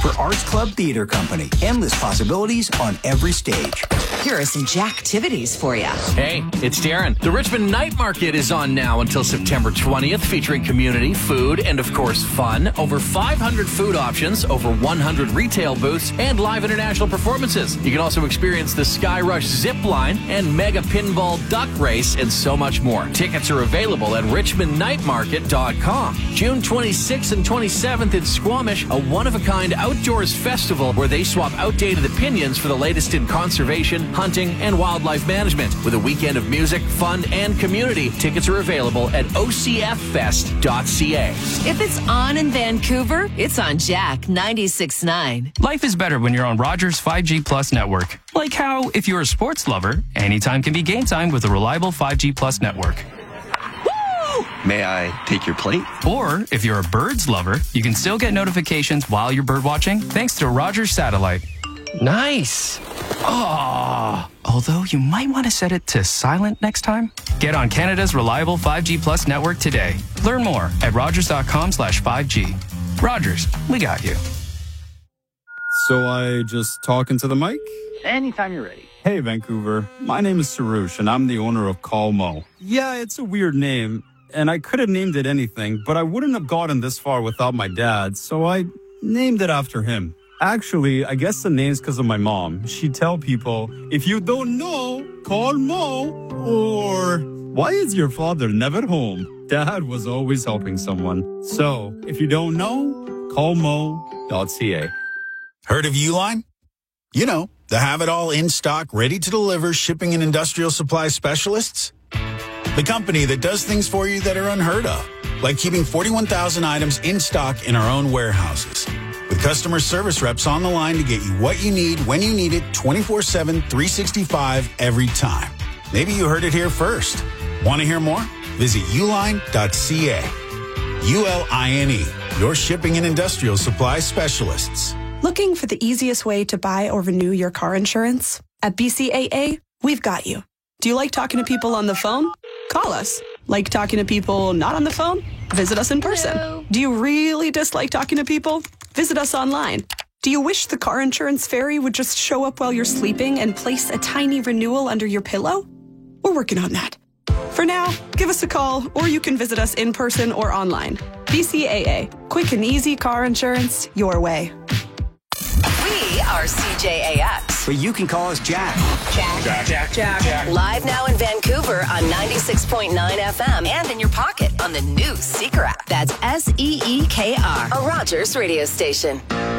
for Arts Club Theater Company. Endless possibilities on every stage. Here are some Jacktivities for you. Hey, it's Darren. The Richmond Night Market is on now until September 20th, featuring community, food, and of course fun. Over 500 food options, over 100 retail booths, and live international performances. You can also experience the Sky Rush zip line and mega pinball duck race and so much more. Tickets are available at richmondnightmarket.com. June 26th and 27th in Squamish, a one-of-a-kind outdoors festival where they swap outdated opinions for the latest in conservation, hunting, and wildlife management. With a weekend of music, fun, and community, tickets are available at ocffest.ca. If it's on in Vancouver, it's on Jack 96.9. Life is better when you're on Rogers 5G Plus network. Like how, if you're a sports lover, anytime can be game time with a reliable 5G Plus network. Woo! May I take your plate? Or, if you're a birds lover, you can still get notifications while you're bird watching thanks to Rogers Satellite. Nice. Oh, although you might want to set it to silent next time. Get on Canada's reliable 5G Plus network today. Learn more at rogers.com/5G. Rogers, we got you. So I just talk into the mic? Anytime you're ready. Hey, Vancouver. My name is Sarush, and I'm the owner of Call Mo. Yeah, it's a weird name, and I could have named it anything, but I wouldn't have gotten this far without my dad, so I named it after him. Actually, I guess the name's because of my mom. She'd tell people, if you don't know, call Mo. Or, why is your father never home? Dad was always helping someone. So, if you don't know, call mo.ca. Heard of Uline? You know, the have-it-all in-stock, ready-to-deliver shipping and industrial supply specialists. The company that does things for you that are unheard of, like keeping 41,000 items in stock in our own warehouses. With customer service reps on the line to get you what you need when you need it 24/7, 365 every time. Maybe you heard it here first. Want to hear more? Visit uline.ca. ULINE, your shipping and industrial supply specialists. Looking for the easiest way to buy or renew your car insurance? At BCAA, we've got you. Do you like talking to people on the phone? Call us. Like talking to people not on the phone? Visit us in person. Hello. Do you really dislike talking to people? Visit us online. Do you wish the car insurance fairy would just show up while you're sleeping and place a tiny renewal under your pillow? We're working on that. For now, give us a call, or you can visit us in person or online. BCAA, quick and easy car insurance your way. We are CJAX. But you can call us Jack. Jack. Live now in Vancouver on 96.9 FM and in your pocket on the new Seeker app. That's SEEKR, a Rogers radio station.